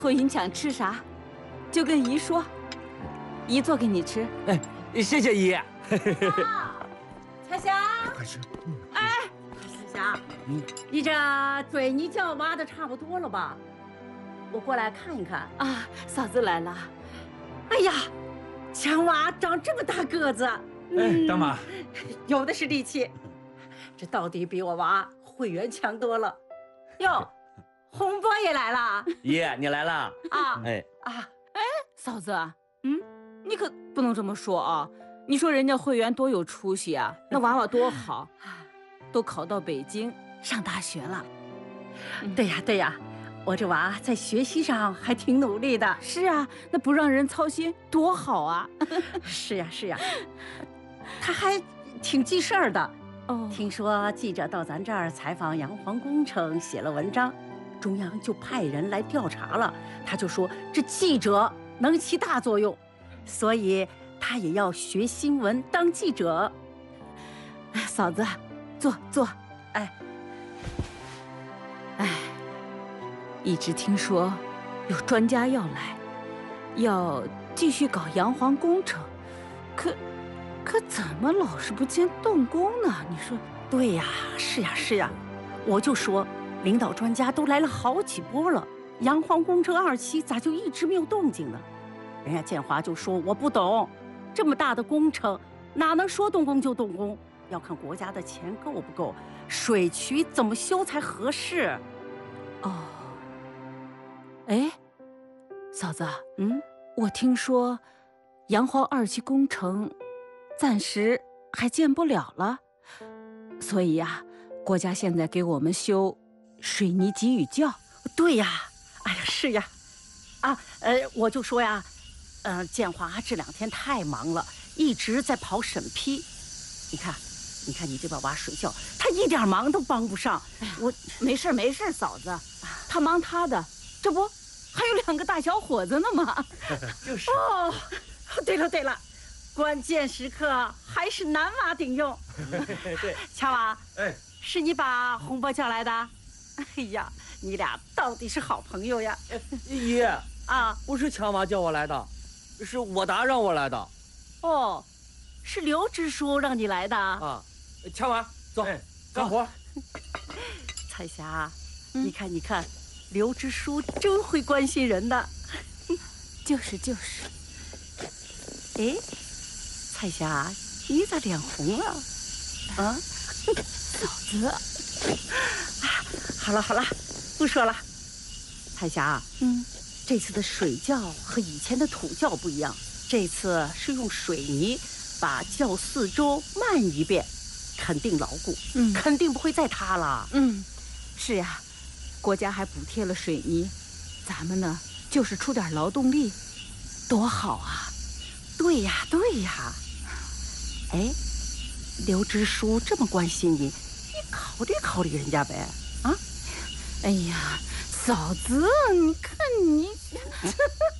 慧云想吃啥，就跟姨说，姨做给你吃。 哎，谢谢姨。 彩霞， 快吃。 哎，彩霞，你这水泥窖挖的差不多了吧？我过来看一看。 啊，嫂子来了。 哎呀，强娃长这么大个子， 哎，大妈， 有的是力气。这到底比我娃慧媛强多了。哟，洪波也来了。 姨，你来了。 啊， 哎， 嫂子，你可不能这么说啊！你说人家慧媛多有出息啊，那娃娃多好，都考到北京上大学了。 对呀对呀，我这娃在学习上还挺努力的。 是啊，那不让人操心多好啊！ 是呀是呀，他还挺记事儿的。 哦， 听说记者到咱这儿采访洋黄工程，写了文章，中央就派人来调查了。他就说这记者能起大作用，所以他也要学新闻当记者。 嫂子，坐。 哎， 一直听说有专家要来，要继续搞洋黄工程，可怎么老是不见动工呢？你说？ 对呀，是呀是呀，我就说领导专家都来了好几波了，洋黄工程2期咋就一直没有动静呢？人家建华就说我不懂，这么大的工程哪能说动工就动工？要看国家的钱够不够，水渠怎么修才合适。 哦，哎，嫂子， 嗯， 我听说洋黄2期工程暂时还建不了了，所以呀，国家现在给我们修水泥集雨窖。 对呀，哎呀，是呀，我就说呀，建华这2天太忙了，一直在跑审批。你看你这把挖水窖，他一点忙都帮不上。我没事，嫂子，他忙他的，这不还有2个大小伙子呢吗？ 就是。 哦，对了，关键时刻还是男娃顶用。 对， 强娃， 哎， 是你把洪波叫来的？哎呀，你俩到底是好朋友呀！ 姨啊， 不是强娃叫我来的，是我达让我来的。 哦，是刘支书让你来的啊，强娃，走，干活。 彩霞，你看，刘支书真会关心人的。 就是。 哎，彩霞，你咋脸红了？啊， 嫂子， 好了，不说了。彩霞，这次的水窖和以前的土窖不一样，这次是用水泥把窖四周漫一遍，肯定牢固，肯定不会再塌了。 是呀，国家还补贴了水泥，咱们呢就是出点劳动力，多好啊！ 对呀。哎，刘支书这么关心你，你考虑人家呗？啊？ 哎呀，嫂子，你看你。